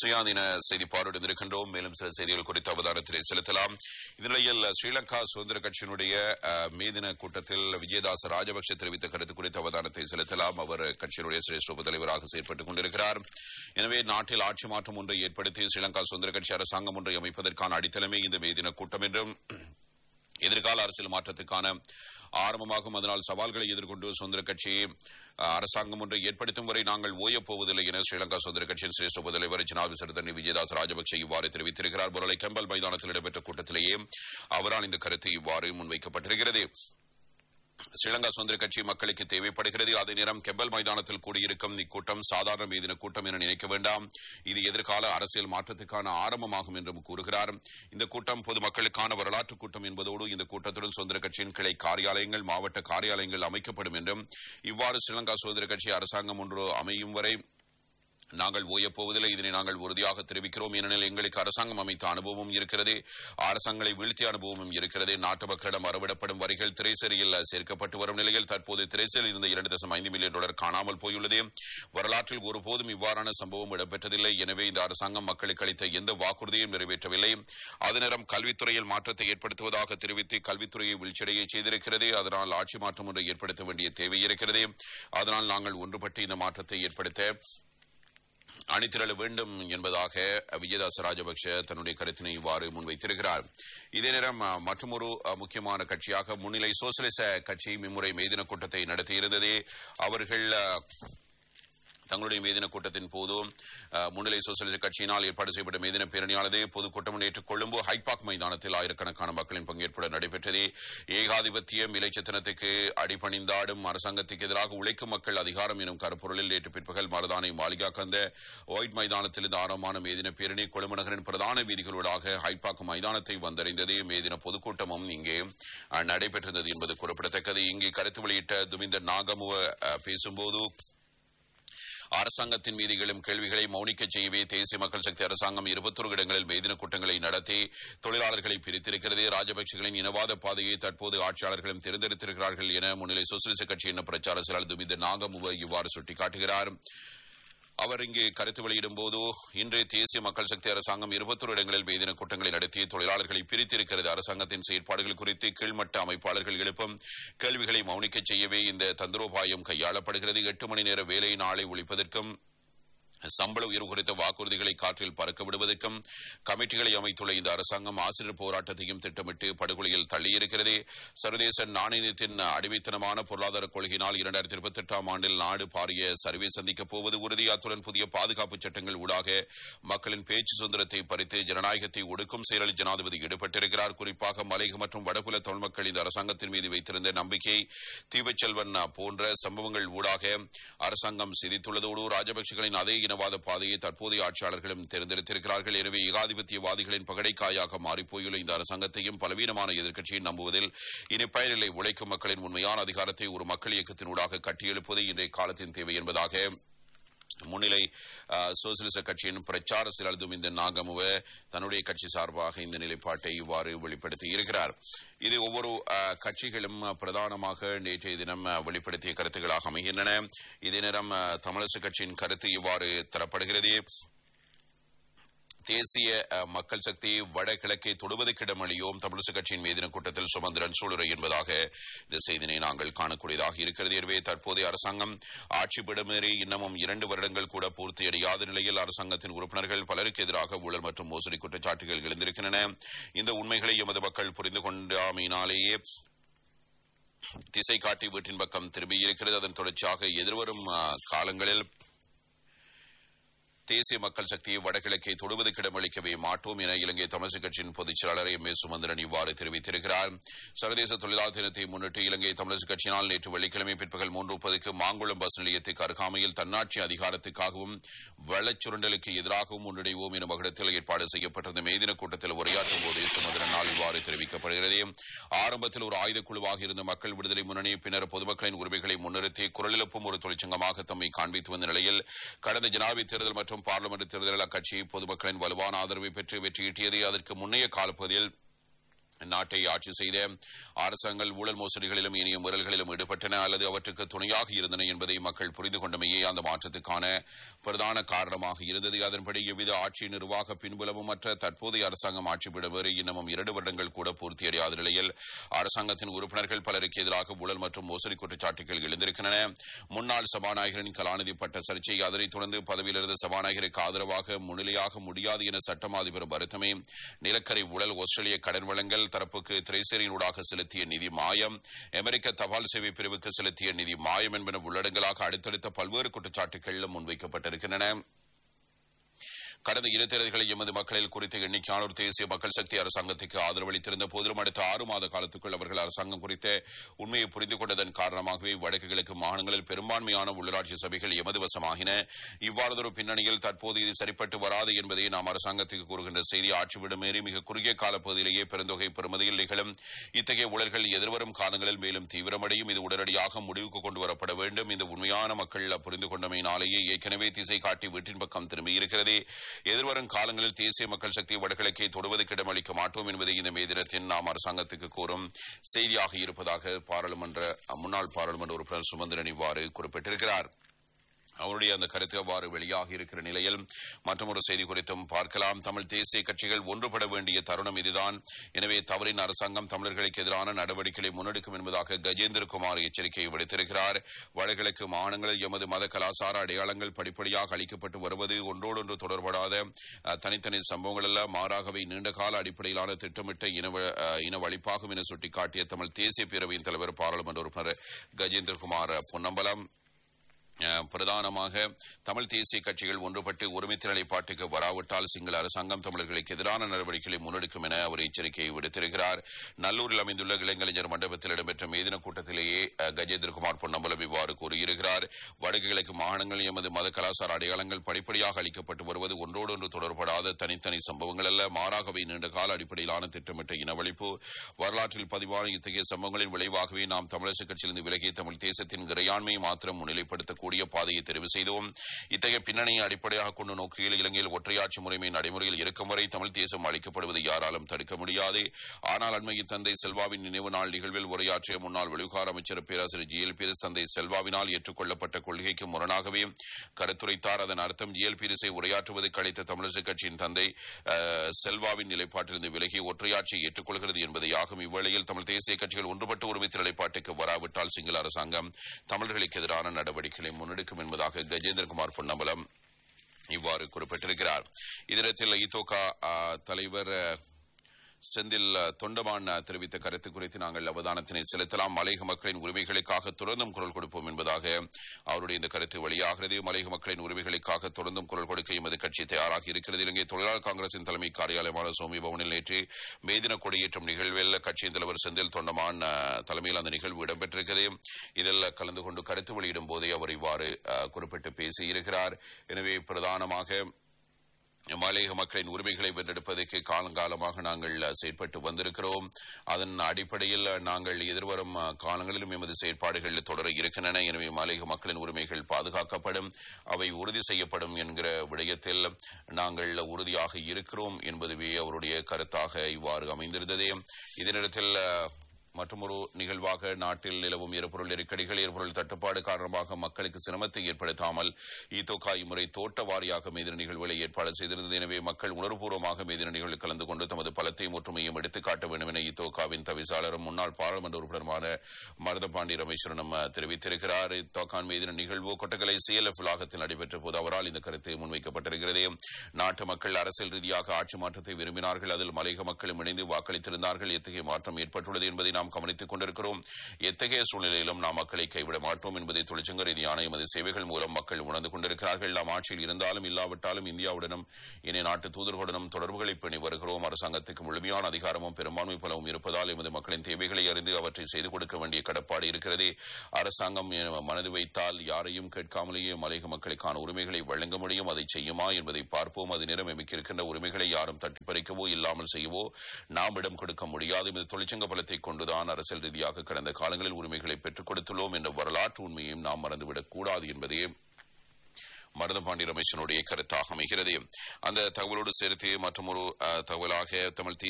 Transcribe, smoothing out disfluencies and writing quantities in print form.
சுயாதீன செய்தி பார்வையிட்டிருக்கின்றோம். மேலும் சில செய்திகள் குறித்த அவதானத்திலே செலுத்தலாம். இந்நிலையில் ஸ்ரீலங்கா சுதந்திர கட்சியினுடைய மேதின கூட்டத்தில் விஜயதாச ராஜபக்ஷ தெரிவித்த கருத்து குறித்த அவதானத்தை செலுத்தலாம். அவர் கட்சியினுடைய சிரேஷ்ட உபதலைவராக செயற்பட்டுக் கொண்டிருக்கிறார். எனவே நாட்டில் ஆட்சி மாற்றம் ஒன்றை ஏற்படுத்தி ஸ்ரீலங்கா சுதந்திர கட்சி அரசாங்கம் ஒன்றை அமைப்பதற்கான அடித்தளமே இந்த மேதின கூட்டம் என்றும் எதிர்கால அரசியல் மாற்றத்துக்கான ஆரம்பமாகும். அதனால் சவால்களை எதிர்கொண்டு சுதந்திர கட்சி அரசாங்கம் ஒன்றை ஏற்படுத்தும் வரை நாங்கள் ஓயப் போவதில்லை என ஸ்ரீலங்கா சுதந்திர கட்சியின் சிரேஷ்ட உபதலைவர் ஜனாதிபதி விஜயதாஸ் ராஜபக்சே இவ்வாறு தெரிவித்திருக்கிறார். பொருளை கெம்பல் மைதானத்தில் இடம்பெற்ற கூட்டத்திலேயே அவரால் இந்த கருத்து இவ்வாறு முன்வைக்கப்பட்டிருக்கிறது. ஸ்ரீலங்கா சுதந்திர கட்சி மக்களுக்கு தேவைப்படுகிறது. அதே நேரம் கெம்பல் மைதானத்தில் கூடியிருக்கும் இக்கூட்டம் சாதாரண மேதின கூட்டம் என நினைக்க வேண்டாம். இது எதிர்கால அரசியல் மாற்றத்துக்கான ஆரம்பமாகும் என்றும் கூறுகிறார். இந்த கூட்டம் பொதுமக்களுக்கான வரலாற்று கூட்டம் என்பதோடு இந்த கூட்டத்துடன் சுதந்திர கட்சியின் கிளை காரியாலயங்கள் மாவட்ட காரியாலயங்கள் அமைக்கப்படும் என்றும் இவ்வாறு ஸ்ரீலங்கா சுதந்திர கட்சி அரசாங்கம் ஒன்று அமையும் வரை நாங்கள் ஓயப்போவதில்லை. இதனை நாங்கள் உறுதியாக தெரிவிக்கிறோம். ஏனெனில் எங்களுக்கு அரசாங்கம் அமைத்த அனுபவமும் இருக்கிறது, அரசாங்கங்களை வீழ்த்திய அனுபவமும் இருக்கிறது. நாட்டு மக்களிடம் அறவிடப்படும் வரிகள் திரைசேரியில் சேர்க்கப்பட்டு வரும் நிலையில் தற்போது திரைசேரியில் இருந்த $2.5 மில்லியன் காணாமல் போயுள்ளது. வரலாற்றில் ஒருபோதும் இவ்வாறான சம்பவம் இடம்பெற்றதில்லை. எனவே இந்த அரசாங்கம் மக்களுக்கு அளித்த எந்த வாக்குறுதியும் நிறைவேற்றவில்லை. அதே நேரம் கல்வித்துறையில் மாற்றத்தை ஏற்படுத்துவதாக தெரிவித்து கல்வித்துறையை வீழ்ச்சியடைய செய்திருக்கிறது. அதனால் ஆட்சி மாற்றம் ஒன்றை ஏற்படுத்த வேண்டிய தேவை இருக்கிறது. அதனால் நாங்கள் ஒன்றுபட்டு இந்த மாற்றத்தை ஏற்படுத்த அணிதிரள வேண்டும் என்பதாக விஜயதாச ராஜபக்ஷ தன்னுடைய கருத்தினை இவ்வாறு முன்வைத்திருக்கிறார். இதே நேரம் மற்றொரு முக்கியமான கட்சியாக முன்னிலை சோசலிச கட்சி இம்முறை மேதின கூட்டத்தை நடத்தியிருந்தது. அவர்கள் தங்களுடைய மேதின கூட்டத்தின் போது முன்னிலை சோசலிச கட்சியினால் ஏற்பாடு செய்யப்பட்ட மேதின பேரணியானது பொதுக்கூட்டம் நேற்று கொழும்பு ஹைபாக் மைதானத்தில் ஆயிரக்கணக்கான மக்களின் பங்கேற்புடன் நடைபெற்றது. ஏகாதிபத்திய இலைச்சத்தனத்துக்கு அடிபணிந்தாடும் அரசாங்கத்துக்கு எதிராக உழைக்கும் மக்கள் அதிகாரம் எனும் கருப்பொருளில் நேற்று பிற்பகல் மரதானை மாளிகா கந்த ஒயிட் மைதானத்தில் இந்த ஆரம்பமான மேதின பேரணி கொழும்பு நகரின் பிரதான வீதிகளூடாக ஹைபாக் மைதானத்தை வந்தடைந்தது. மேதின பொதுக்கூட்டமும் இங்கே நடைபெற்றிருந்தது என்பது குறிப்பிடத்தக்கது. இங்கே கருத்து வெளியிட்ட துமிந்த நாகமுவ பேசும்போது அரசாங்கத்தின் மீது எழும் கேள்விகளை மௌனிக்க செய்யவே தேசிய மக்கள் சக்தி அரசாங்கம் 21 இடங்களில் மேதின கூட்டங்களை நடத்தி தொழிலாளர்களை பிரித்திருக்கிறது. ராஜபக்சேகளின் இனவாத பாதையை தற்போது ஆட்சியாளர்களும் தேர்ந்தெடுத்திருக்கிறார்கள் என முன்னிலை சோசலிச கட்சியின் பிரச்சார செயலாளர் துமிந்த நாகமுவ இவ்வாறு சுட்டிக்காட்டுகிறார். அவர் இங்கு கருத்து வெளியிடும் போது இன்று தேசிய மக்கள் சக்தி அரசாங்கம் 21 இடங்களில் மேதின கூட்டங்களை நடத்தி தொழிலாளர்களை பிரித்திருக்கிறது. அரசாங்கத்தின் செயற்பாடுகள் குறித்து கீழ்மட்ட அமைப்பாளர்கள் எழுப்பும் கேள்விகளை மௌனிக்க செய்யவே இந்த தந்திரோபாயம் கையாளப்படுகிறது. 8 மணி நேர வேலை நாளை ஒழிப்பதற்கும் சம்பள உயர்வு குறித்த வாக்குறுதிகளை காற்றில் பறக்க விடுவதற்கும் கமிட்டிகளை அமைத்துள்ள இந்த அரசாங்கம் ஆசிரியர் போராட்டத்தையும் திட்டமிட்டு படுகொலையில் தள்ளியிருக்கிறது. சர்வதேச நாணயத்தின் அடிமைத்தனமான பொருளாதார கொள்கையினால் 2028 ஆண்டில் நாடு பாரிய சரிவை சந்திக்கப் போவது உறுதி. அத்துடன் புதிய பாதுகாப்பு சட்டங்கள் ஊடாக மக்களின் பேச்சு சுதந்திரத்தை பறித்து ஜனநாயகத்தை ஒடுக்கும் செயலில் ஜனாதிபதி ஈடுபட்டிருக்கிறார். குறிப்பாக மலையக மற்றும் வடபுல தமிழ் மக்கள் இந்த அரசாங்கத்தின் மீது வைத்திருந்த நம்பிக்கை தீபச்செல்வன் போன்ற சம்பவங்கள் ஊடாக அரசாங்கம் சிதைத்துள்ளதோடு ராஜபக்சேகளின் அதே இனவாத பாதையை தற்போதைய ஆட்சியாளர்களும் தேர்ந்தெடுத்திருக்கிறார்கள். எனவே ஏகாதிபத்தியவாதிகளின் பகடைக்காயாக மாறிப்போயுள்ள இந்த அரசாங்கத்தையும் பலவீனமான எதிர்க்கட்சியை நம்புவதில் இனி பயனில்லை. உழைக்கும் மக்களின் உண்மையான அதிகாரத்தை ஒரு மக்கள் இயக்கத்தினூடாக கட்டியெழுப்பது இன்றைய காலத்தின் தேவை என்பதாக முன்னிலை சோசலிச கட்சியின் பிரச்சார செயலாளர் துமிந்த நாகமுவ தன்னுடைய கட்சி சார்பாக இந்த நிலைப்பாட்டை இவ்வாறு வெளிப்படுத்தி இருக்கிறார். இது ஒவ்வொரு கட்சிகளும் பிரதானமாக நேற்றைய தினம் வெளிப்படுத்திய கருத்துக்களாக அமைகின்றன. இதே நேரம் தமிழரசு கட்சியின் கருத்து இவ்வாறு தரப்படுகிறது. தேசிய மக்கள் சக்தி வடகிழக்கை தொடுவதற்கு இடமளியோம் தமிழரசு கட்சியின் மேதின கூட்டத்தில் சுமந்திரன் சூளுரை என்பதாக இந்த செய்தினை நாங்கள் காணக்கூடியதாக இருக்கிறது. எனவே தற்போதைய அரசாங்கம் ஆட்சி பிடமேறி இன்னமும் 2 வருடங்கள் கூட பூர்த்தியடையாத நிலையில் அரசாங்கத்தின் உறுப்பினர்கள் பலருக்கு எதிராக ஊழல் மற்றும் மோசடி குற்றச்சாட்டுகள் எழுந்திருக்கின்றன. இந்த உண்மைகளை எமது மக்கள் புரிந்து கொண்டாமையினாலேயே திசை காட்டி வீட்டின் பக்கம் திரும்பியிருக்கிறது. அதன் தொடர்ச்சியாக எதிர்வரும் காலங்களில் தேசிய மக்கள் சக்தியை வடகிழக்கை தொடுவதற்கு இடமளிக்கவே மாட்டோம் என இலங்கை தமிழரசு கட்சியின் பொதுச் செயலாளர் M.A. சுமந்திரன் இவ்வாறு தெரிவித்திருக்கிறார். சர்வதேச தொழிலாளர் தினத்தை முன்னிட்டு இலங்கை தமிழரசு கட்சியினால் நேற்று வெள்ளிக்கிழமை பிற்பகல் 3:30 மாங்குளம் பஸ் நிலையத்துக்கு அருகாமையில் தன்னாட்சி அதிகாரத்துக்காகவும் வளச்சுரண்டலுக்கு எதிராகவும் முன்னடைவோம் என மகுடத்தில் ஏற்பாடு செய்யப்பட்டிருந்த மேதின கூட்டத்தில் உரையாற்றும் போதே சுமந்திரனால் இவ்வாறு தெரிவிக்கப்படுகிறது. ஆரம்பத்தில் ஒரு ஆயுத குழுவாக இருந்த மக்கள் விடுதலை முன்னணி பின்னர் பொதுமக்களின் உரிமைகளை முன்னிறுத்தி குரலெழுப்பும் ஒரு தொழிற்சங்கமாக தம்மை காண்பித்து வந்த நிலையில் கடந்த ஜனாதிபதி தேர்தல் மற்றும் பார்லிமெண்ட் தேர்தலில் அக்கட்சி பொதுமக்களின் வலுவான ஆதரவை பெற்று வெற்றியீட்டியது. அதற்கு முன்னைய காலப்பகுதியில் நாட்டை ஆட்சி செய்த அரசாங்கங்கள் ஊழல் மோசடிகளிலும் இனிய முறைகளிலும் ஈடுபட்டன அல்லது அவற்றுக்கு துணையாக இருந்தன என்பதை மக்கள் புரிந்து கொண்டமையே அந்த மாற்றத்துக்கான பிரதான காரணமாக இருந்தது. அதன்படி எவ்வித ஆட்சி நிர்வாக பின்புலமும் மற்ற தற்போதைய அரசாங்கம் ஆட்சிப்பிடம் வேறு இன்னமும் 2 வருடங்கள் கூட பூர்த்தியடையாத நிலையில் அரசாங்கத்தின் உறுப்பினர்கள் பலருக்கு எதிராக ஊழல் மற்றும் மோசடி குற்றச்சாட்டுகள் எழுந்திருக்கின்றன. முன்னாள் சபாநாயகரின் கலாநிதி பட்ட சர்ச்சை, அதனைத் தொடர்ந்து பதவியிலிருந்த சபாநாயகருக்கு ஆதரவாக முன்னிலையாக முடியாது என சட்டம் அதிபர் வருத்தமே, நிலக்கரி ஊழல், ஆஸ்திரேலிய கடன் வழங்கல் தரப்புக்கு திரைசேரியினூடாக செலுத்திய நிதி மாயம், அமெரிக்க தபால் சேவை பிரிவுக்கு செலுத்திய நிதி மாயம் என்பன உள்ளடங்கலாக அடுத்தடுத்த பல்வேறு குற்றச்சாட்டுகள் முன்வைக்கப்பட்டிருக்கின்றன. கடந்த 2 தேர்தல்களில் எமது மக்களில் குறித்த எண்ணிக்கையானோர் தேசிய மக்கள் சக்தி அரசாங்கத்துக்கு ஆதரவளித்திருந்த போதிலும் அடுத்த 6 மாத காலத்துக்குள் அவர்கள் அரசாங்கம் குறித்த உண்மையை புரிந்து கொண்டதன் காரணமாகவே வடக்கு கிழக்கு மாகாணங்களில் பெரும்பான்மையான உள்ளாட்சி சபைகள் எமது வசமாகின. இவ்வாறதொரு பின்னணியில் தற்போது இது சரிப்பட்டு வராது என்பதை நாம் அரசாங்கத்துக்கு கூறுகின்ற செய்தி ஆட்சிவிடம் மீறி மிக குறுகிய காலப்பகுதியிலேயே பெருந்தொகை பெறுமதியில் நிகழும் இத்தகைய ஊழல்கள் எதிர்வரும் காலங்களில் மேலும் தீவிரமடையும். இது உடனடியாக முடிவுக்கு கொண்டு வரப்பட வேண்டும். இந்த உண்மையான மக்கள் புரிந்து கொண்டமையினாலேயே ஏற்கனவே திசை காட்டி வீட்டின் பக்கம் திரும்பியிருக்கிறது. எதிர்வரும் காலங்களில் தேசிய மக்கள் சக்தி வடகிழக்கை தொடுவதற்கு இடமளிக்க மாட்டோம் என்பதை இந்த மே தினத்தில் நாம் அரசாங்கத்துக்கு கூறும் செய்தியாக இருப்பதாக முன்னாள் பாராளுமன்ற உறுப்பினர் சுமந்திரன் இவ்வாறு குறிப்பிட்டிருக்கிறார். அவருடைய அந்த கருத்து அவ்வாறு வெளியாகி இருக்கிற நிலையில் மற்றொரு செய்தி குறித்தும் பார்க்கலாம். தமிழ் தேசிய கட்சிகள் ஒன்றுபட வேண்டிய தருணம் இதுதான். எனவே தவறின் அரசாங்கம் தமிழர்களுக்கு எதிரான நடவடிக்கைகளை முன்னெடுக்கும் என்பதாக கஜேந்திரகுமார் எச்சரிக்கை விடுத்திருக்கிறார். வடகிழக்கு மாகாணங்களில் எமது மத கலாச்சார அடையாளங்கள் படிப்படியாக அளிக்கப்பட்டு வருவது ஒன்றோடொன்று தொடர்படாத தனித்தனி சம்பவங்கள் அல்ல, மாறாகவே நீண்டகால அடிப்படையிலான திட்டமிட்ட இனவழிப்பாகும் என சுட்டிக்காட்டிய தமிழ் தேசிய பேரவையின் தலைவர் பாராளுமன்ற உறுப்பினர் கஜேந்திரகுமார் பொன்னம்பலம் பிரதானமாக தமிழ் தேசிய கட்சிகள் ஒன்றுபட்டு ஒருமித்த நிலைப்பாட்டுக்கு வராவிட்டால் சிங்கள அரசாங்கம் தமிழர்களுக்கு எதிரான நடவடிக்கைகளை முன்னெடுக்கும் என அவர் எச்சரிக்கையை விடுத்திருக்கிறார். நல்லூரில் அமைந்துள்ள இளங்கலைஞர் மண்டபத்தில் இடம்பெற்ற மேதின கூட்டத்திலேயே கஜேந்திரகுமார் பொன்னம்பலம் இவ்வாறு கூறியிருக்கிறார். வடக்கு கிழக்கு மாகாணங்கள் எமது மத கலாச்சார அடையாளங்கள் படிப்படியாக அளிக்கப்பட்டு வருவது ஒன்றோடொன்று தொடர்படாத தனித்தனி சம்பவங்கள் அல்ல, மாறாகவே நீண்டகால அடிப்படையிலான திட்டமிட்ட இனவழிப்பு. வரலாற்றில் பதிவான இத்தகைய சம்பவங்களின் விளைவாகவே நாம் தமிழரசுக் கட்சியிலிருந்து விலகி தமிழ் தேசத்தின் இறையாண்மையை மாத்திரம் முன்னிலைப்படுத்த பாதையை தெரிவு செய்தோம். இத்தகைய பின்னணியை அடிப்படையாக கொண்டு நோக்கியில் இலங்கையில் ஒற்றையாட்சி முறைமை நடைமுறையில் இருக்கும் வரை தமிழ் தேசம் அளிக்கப்படுவதை யாராலும் தடுக்க முடியாது. ஆனால் அண்மையில் தந்தை செல்வாவின் நினைவு நாள் நிகழ்வில் உரையாற்றிய முன்னாள் வெளிவிவகார அமைச்சர் பேராசிரியர் ஜிஎல் பீரிஸ் தந்தை செல்வாவினால் ஏற்றுக்கொள்ளப்பட்ட கொள்கைக்கு முரணாகவே கருத்துரைத்தார். அதன் அர்த்தம் ஜிஎல் பீரிஸை உரையாற்றுவதற்கு அளித்த தமிழரசுக் கட்சியின் தந்தை செல்வாவின் நிலைப்பாட்டிலிருந்து விலகி ஒற்றையாட்சியை ஏற்றுக்கொள்கிறது என்பதையாகும். இவ்வேளையில் தமிழ் தேசிய கட்சிகள் ஒன்றுபட்டு ஒருமித்த நிலைப்பாட்டுக்கு வராவிட்டால் சிங்கள அரசாங்கம் தமிழர்களுக்கு எதிரான நடவடிக்கைகளை முன்னெடுக்கும் என்பதாக கஜேந்திரகுமார் பொன்னம்பலம் இவ்வாறு குறிப்பிட்டிருக்கிறார். இதனத்தில் இதோகா தலைவர் செந்தில் தொண்டமான் தெரிவித்த கருத்து குறித்து நாங்கள் அவதானத்தினை செலுத்தலாம். மலையக மக்களின் உரிமைகளுக்காக தொடர்ந்தும் குரல் கொடுப்போம் என்பதாக அவருடைய இந்த கருத்து வெளியாகிறது. மலையக மக்களின் உரிமைகளுக்காக தொடர்ந்தும் குரல் கொடுக்க எமது கட்சி தயாராக இருக்கிறது. இலங்கை தொழிலாளர் காங்கிரசின் தலைமை காரியாலயமான சோமி பவனில் நேற்று மேதின கொடியேற்றும் நிகழ்வில் கட்சியின் தலைவர் செந்தில் தொண்டமான் தலைமையில் அந்த நிகழ்வு இடம்பெற்றிருக்கிறது. இதில் கலந்து கொண்டு கருத்து வெளியிடும் போதே அவர் இவ்வாறு குறிப்பிட்டு பேசியிருக்கிறார். எனவே பிரதானமாக மலையக மக்களின் உரிமைகளை வென்றெடுப்பதற்கு காலங்காலமாக நாங்கள் செயற்பட்டு வந்திருக்கிறோம். அதன் அடிப்படையில் நாங்கள் எதிர்வரும் காலங்களிலும் எமது செயற்பாடுகள் தொடர இருக்கின்றன. எனவே மலையக மக்களின் உரிமைகள் பாதுகாக்கப்படும், அவை உறுதி செய்யப்படும் என்கிற விடயத்தில் நாங்கள் உறுதியாக இருக்கிறோம் என்பதுவே அவருடைய கருத்தாக இவ்வாறு அமைந்திருந்தது. இதனிடத்தில் மற்றொரு நிகழ்வாக நாட்டில் நிலவும் எரிபொருள் நெருக்கடிகள் எரிபொருள் தட்டுப்பாடு காரணமாக மக்களுக்கு சிரமத்தை ஏற்படுத்தாமல் இதோகா இம்முறை தோட்ட வாரியாக மேதின நிகழ்வுகளை ஏற்பாடு செய்திருந்தது. எனவே மக்கள் உணர்வுபூர்வமாக மேதின நிகழ்வில் கலந்து கொண்டு தமது பலத்தையும் ஒற்றுமையும் எடுத்துக்காட்ட வேண்டும் என இதோகாவின் தவிசாளரும் முன்னாள் பாராளுமன்ற உறுப்பினருமான மருதபாண்டி ரமேஸ்வரனும் தெரிவித்திருக்கிறார். இதோகான் மேதின நிகழ்வு கொட்டக்கலை CLF வளாகத்தில் நடைபெற்ற போது அவரால் இந்த கருத்து முன்வைக்கப்பட்டிருக்கிறது. நாட்டு மக்கள் அரசியல் ரீதியாக ஆட்சி மாற்றத்தை விரும்பினார்கள். அதில் மலையக மக்களும் இணைந்து வாக்களித்திருந்தார்கள். எத்தகைய மாற்றம் ஏற்பட்டுள்ளது என்பதை நாம் கவனித்துக் கொண்டிருக்கிறோம். எத்தகைய சூழ்நிலையிலும் நாம் மக்களை கைவிட மாட்டோம் என்பதை தொழிற்சங்க ரீதியான எமது சேவைகள் மூலம் மக்கள் உணர்ந்து கொண்டிருக்கிறார்கள். நாம் ஆட்சியில் இருந்தாலும் இல்லாவிட்டாலும் இந்தியாவுடனும் இனி நாட்டு தூதர்களுடனும் தொடர்புகளை பேணி வருகிறோம். அரசாங்கத்துக்கு முழுமையான அதிகாரமும் பெரும்பான்மை பலவும் இருப்பதால் எமது மக்களின் தேவைகளை அறிந்து அவற்றை செய்து கொடுக்க வேண்டிய கடப்பாடு இருக்கிறது. அரசாங்கம் மனது வைத்தால் யாரையும் கேட்காமலேயே மலையக மக்களுக்கான உரிமைகளை வழங்க முடியும். அதை செய்யுமா என்பதை பார்ப்போம். அது நேரம் எமக்கு இருக்கின்ற உரிமைகளை யாரும் தட்டி பறிக்கவோ இல்லாமல் செய்யவோ நாம் இடம் கொடுக்க முடியாது. இந்த தொழிற்சங்க பலத்தை கொண்டுதான் அரசியல் ரீதியாக கடந்த காலங்களில் உரிமைகளை பெற்றுக் கொடுத்துள்ளோம் என்ற வரலாற்று உண்மையையும் நாம் மறந்துவிடக் கூடாது என்பதே மருதபாண்டி ரமேஷனுடைய கருத்தாக அமைகிறது. அந்த தகவலோடு சேர்த்து மற்றொரு தகவலாக தமிழ்